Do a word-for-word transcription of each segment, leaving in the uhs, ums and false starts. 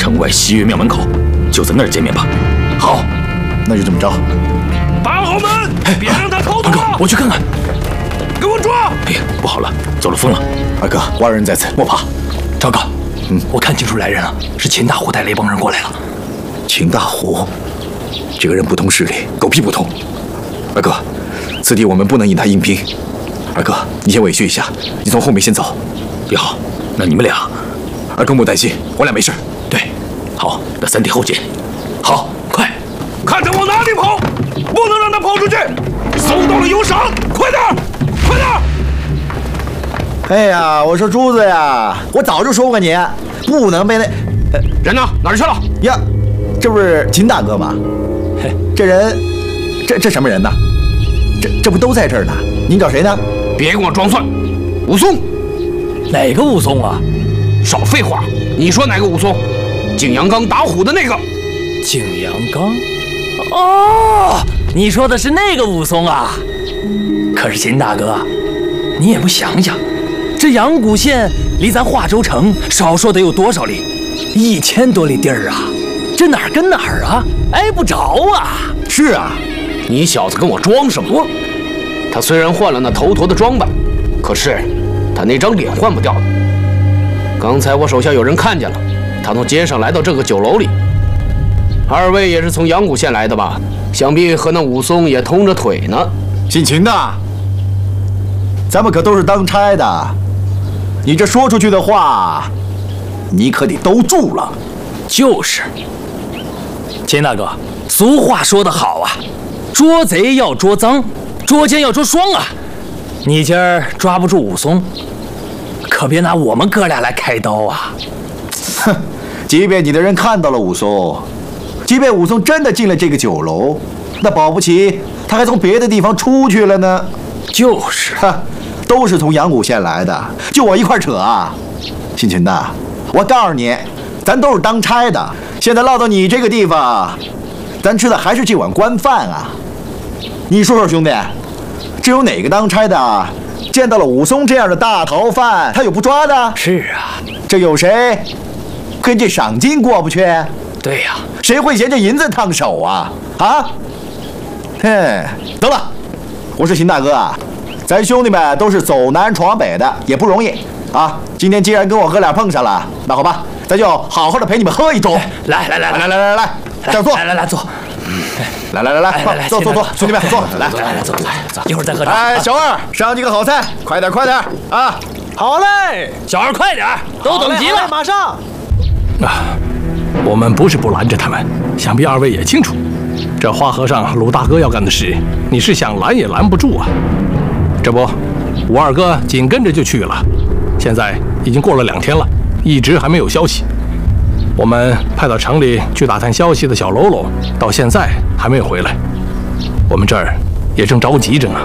城外西岳庙门口，就在那儿见面吧。 好，那就这么着。 把好门，别让他偷大哥，我去看看。 给我抓！ 哎呀，不好了，走了风了。 二哥，外人在此，莫怕。 赵哥，嗯，我看清楚来人了，是秦大虎带了一帮人过来了。 秦大虎，这个人不通事理，狗屁不通。二哥，此地我们不能引他应兵。二哥，你先委屈一下，你从后面先走。 也好，那你们俩， 二哥莫担心，我俩没事。 对，好，那三天后见。好，快， 看他往哪里跑，不能让他跑出去。搜到了有赏，快点，快点！ 哎呀，我说珠子呀，我早就说过你，不能被那…… 呃、人呢？哪儿去了？ 呀，这不是秦大哥吗？嘿，这人，这这什么人呢？这这不都在这儿呢？您找谁呢？ 别跟我装蒜，武松。 哪个武松啊？ 少废话！你说哪个武松？景阳冈打虎的那个。 景阳冈？哦，你说的是那个武松啊？可是秦大哥，你也不想想，这阳谷县离咱华州城少说得有多少里？一千多里地儿啊！这哪儿跟哪儿啊？挨不着啊！ 是啊， 你小子跟我装什么？他虽然换了那头陀的装扮，可是他那张脸换不掉的。刚才我手下有人看见了，他从街上来到这个酒楼里。二位也是从阳谷县来的吧？想必和那武松也通着腿呢。 姓秦的，咱们可都是当差的，你这说出去的话，你可得兜住了。 就是，秦大哥，俗话说得好啊，捉贼要捉赃，捉奸要捉双啊。你今儿抓不住武松，可别拿我们哥俩来开刀啊！ 哼，即便你的人看到了武松，即便武松真的进了这个酒楼，那保不齐他还从别的地方出去了呢。 就是， 哈，都是从阳谷县来的，就我一块扯啊！姓秦的，我告诉你，咱都是当差的，现在落到你这个地方，咱吃的还是这碗官饭啊！你说说，兄弟，这有哪个当差的见到了武松这样的大逃犯，他有不抓的？ 是啊， 这有谁跟这赏金过不去？ 对呀、啊， 谁会嫌这银子烫手啊？啊？嘿，得了，我是秦大哥啊，咱兄弟们都是走南闯北的，也不容易啊。今天既然跟我哥俩碰上了，那好吧，咱就好好的陪你们喝一盅。 来来来来来来来来，这样坐。 来来来坐。 来来来来来，坐坐坐，兄弟们坐，来来来坐来坐，一会儿再喝茶。 哎，小二，上几个好菜，快点快点啊！ 好嘞， 小二快点，都等急了， 马上。 啊，我们不是不拦着他们，想必二位也清楚，这花和尚鲁大哥要干的事，你是想拦也拦不住啊。这不，武二哥紧跟着就去了，现在已经过了两天了，一直还没有消息。我们派到城里去打探消息的小喽啰，到现在还没有回来，我们这儿也正着急着呢。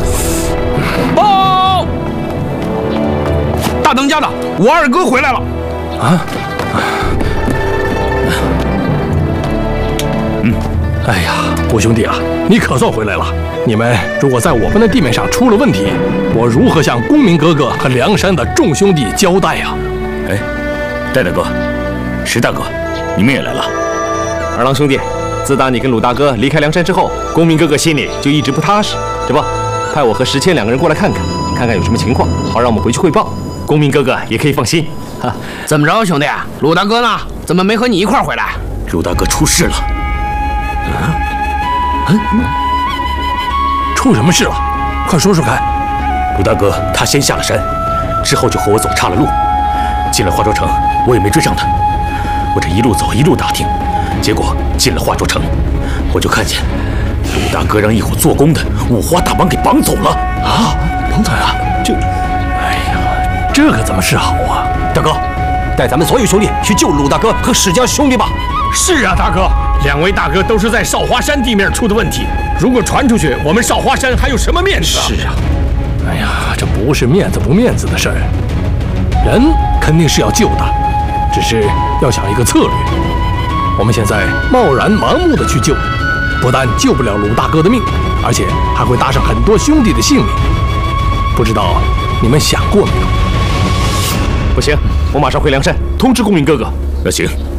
报！大当家的，武二哥回来了。 啊？嗯，哎呀，五兄弟啊，你可算回来了！你们如果在我们的地面上出了问题，我如何向公明哥哥和梁山的众兄弟交代呀？ 哎，戴大哥。石大哥，你们也来了。 二郎兄弟，自打你跟鲁大哥离开梁山之后，公明哥哥心里就一直不踏实。这不，派我和石谦两个人过来看看，看看有什么情况，好让我们回去汇报。公明哥哥也可以放心。 哈，怎么着，兄弟？鲁大哥呢？怎么没和你一块儿回来？ 鲁大哥出事了。 嗯？嗯？出什么事了？快说说看。 鲁大哥他先下了山，之后就和我走岔了路，进了华州城，我也没追上他。我这一路走一路打听，结果进了华州城，我就看见鲁大哥让一伙做工的五花大绑给绑走了。 啊，绑走了？这，哎呀，这可怎么是好啊？ 大哥，带咱们所有兄弟去救鲁大哥和史家兄弟吧。 是啊，大哥，两位大哥都是在少华山地面出的问题，如果传出去，我们少华山还有什么面子？ 是啊，哎呀，这不是面子不面子的事儿，人肯定是要救的。只是要想一个策略，我们现在贸然盲目的去救，不但救不了鲁大哥的命，而且还会搭上很多兄弟的性命。不知道你们想过没有？ 不行，我马上回梁山通知公明哥哥。 那行，